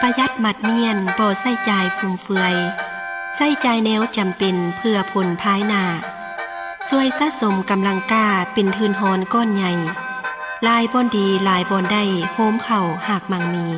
ประหยัดหมัดเมียนบ่ใส่จ่ายฟุ่มเฟือยใส่จ่ายแนวจำเป็นเพื่อผลภายหน้าช่วยสะสมกำลังกล้าเป็นทืนฮอนก้อนใหญ่ลายบ่อนดีลายบ่อนได้โฮมเข่าหากมั่งมี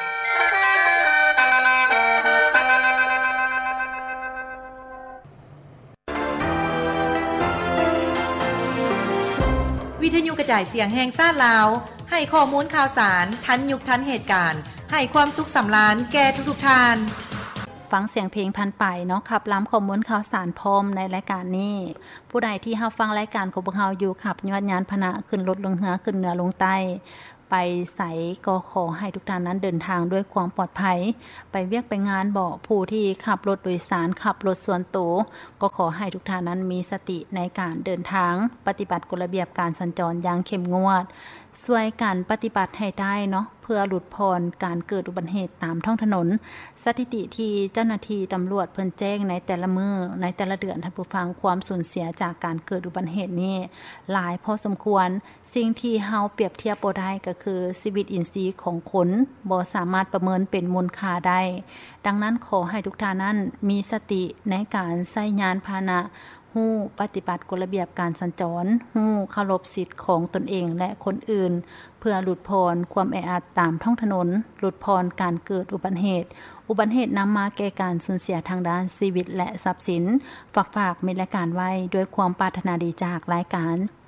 วิทยุกระจายเสียงแห่งซ่านลาวให้ข้อมูลข่าวสารทันยุคทันเหตุการณ์ให้ความสุขสำราญแก่ทุกๆท่านฟังเสียงเพลงพันไปเนาะขับล้ำข้อมูลข่าวสารพร้อมในรายการนี้ผู้ใดที่รับฟังรายการของพวกเราอยู่ขับยอดยานพนะขึ้นรถลงเรือขึ้นเหนือลงใต้ไปใส่ก็ขอให้ทุกท่านนั้นเดินทางด้วยความปลอดภัยไปเวียกไปงานบ่ผู้ที่ขับรถโดยสารขับรถส่วนตัวก็ขอให้ทุกท่านนั้นมีสติในการเดินทางปฏิบัติกฎระเบียบการสัญจรอย่างเข้มงวดช่วยกันปฏิบัติให้ได้เนาะเพื่อหลุดพ้นการเกิดอุบัติเหตุตามท้องถนนสถิติที่เจ้าหน้าที่ตำรวจเพิ่นแจ้งในแต่ละมื้อในแต่ละเดือนท่านผู้ฟังความสูญเสียจากการเกิดอุบัติเหตุนี้หลายพอสมควรสิ่งที่เฮาเปรียบเทียบบ่ได้ก็คือชีวิตอินทรีย์ของคนบ่สามารถประเมินเป็นมูลค่าได้ดังนั้นขอให้ทุกท่านนั้นมีสติในการใช้ยานพาหนะฮู้ปฏิบัติกฎระเบียบการสัญจรฮู้เคารพสิทธิ์ของตนเองและคนอื่นเพื่อหลุดพ้นความแออัดตามท้องถนนหลุดพ้นการเกิดอุบัติเหตุนำมาแก่การสูญเสียทางด้านชีวิตและทรัพย์สินฝากมีรายการไว้ด้วยความปรารถนาดีจากรายการ